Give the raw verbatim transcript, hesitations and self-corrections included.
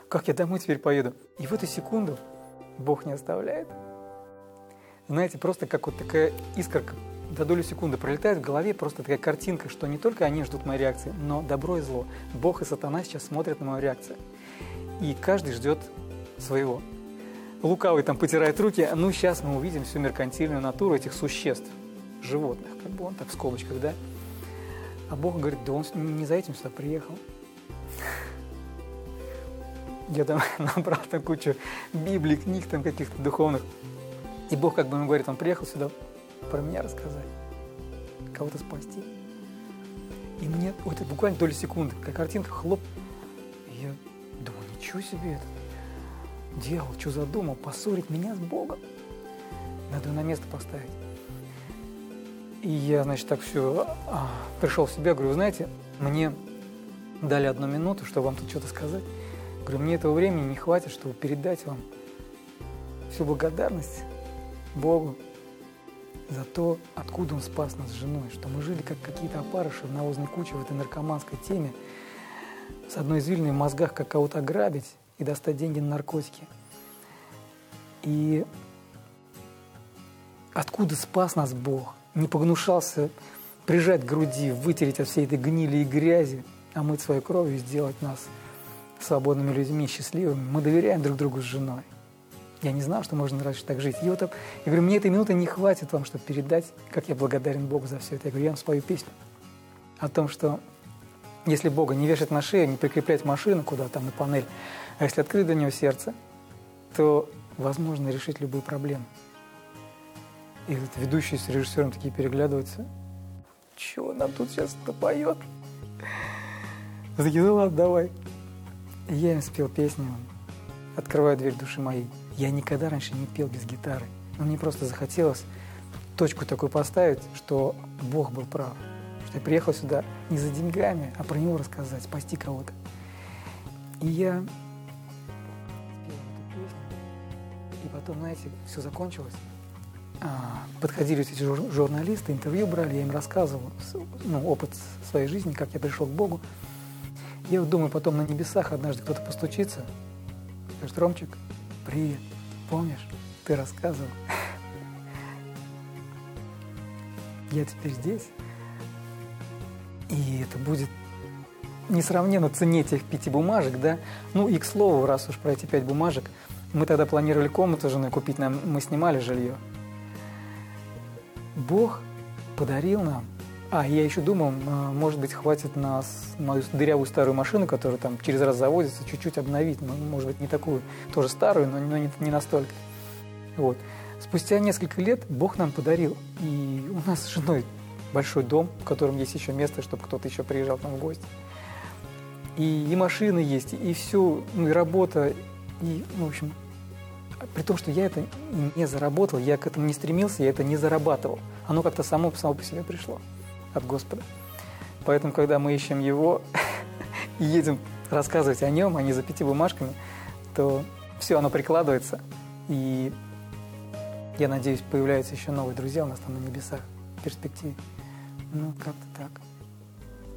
как я домой теперь поеду? И в эту секунду Бог не оставляет. Знаете, просто как вот такая искорка до доли секунды пролетает в голове, просто такая картинка, что не только они ждут моей реакции, но добро и зло. Бог и сатана сейчас смотрят на мою реакцию. И каждый ждет своего. Лукавый там потирает руки, ну сейчас мы увидим всю меркантильную натуру этих существ, животных, как бы он так в скобочках, да? А Бог говорит, да он не за этим сюда приехал. Я там набрал там кучу Библий, книг там каких-то духовных. И Бог как бы ему говорит, он приехал сюда про меня рассказать, кого-то спасти. И мне, вот это буквально доля секунды, как картинка, хлоп. И я думаю, ничего себе это. Дьявол, что задумал? Поссорить меня с Богом? Надо его на место поставить. И я, значит, так все а, пришел в себя, говорю, вы знаете, мне дали одну минуту, чтобы вам тут что-то сказать. Говорю, мне этого времени не хватит, чтобы передать вам всю благодарность Богу за то, откуда Он спас нас с женой, что мы жили как какие-то опарыши в навозной куче в этой наркоманской теме, с одной извилиной в мозгах, как кого-то ограбить и достать деньги на наркотики. И откуда спас нас Бог? Не погнушался прижать к груди, вытереть от всей этой гнили и грязи, омыть своей кровью и сделать нас свободными людьми, счастливыми. Мы доверяем друг другу с женой. Я не знал, что можно раньше так жить. И вот, я говорю, мне этой минуты не хватит вам, чтобы передать, как я благодарен Богу за все это. Я говорю, я вам спою песню о том, что если Бога не вешать на шею, не прикреплять машину куда-то на панель, а если открыть для Него сердце, то возможно решить любую проблему. И вот ведущие с режиссером такие переглядываются. Чего нам тут сейчас напоет? Я такие, ну ладно, давай. И я им спел песню «Открываю дверь души моей». Я никогда раньше не пел без гитары. Но мне просто захотелось точку такую поставить, что Бог был прав. Что я приехал сюда не за деньгами, а про Него рассказать, спасти кого-то. И я спел эту песню. И потом, знаете, все закончилось. Подходили эти журналисты, интервью брали, я им рассказывал ну, опыт своей жизни, как я пришел к Богу. Я вот думаю, потом на небесах однажды кто-то постучится, скажет, Ромчик, привет, помнишь, ты рассказывал? Я теперь здесь. И это будет несравненно цене этих пяти бумажек, да? Ну и к слову, раз уж про эти пять бумажек, мы тогда планировали комнату с женой купить, нам, мы снимали жилье. Бог подарил нам. А, я еще думал, может быть, хватит на мою дырявую старую машину, которая там через раз заводится, чуть-чуть обновить. Ну, может быть, не такую, тоже старую, но не, не настолько. Вот. Спустя несколько лет Бог нам подарил. И у нас с женой большой дом, в котором есть еще место, чтобы кто-то еще приезжал к нам в гости. И, и машины есть, и все, ну, и работа, и, ну, в общем... При том, что я это не заработал, я к этому не стремился, я это не зарабатывал. Оно как-то само, само по себе пришло от Господа. Поэтому, когда мы ищем Его и едем рассказывать о Нем, а не за пяти бумажками, то все, оно прикладывается. И я надеюсь, появляются еще новые друзья у нас там на небесах в перспективе. Ну, как-то так.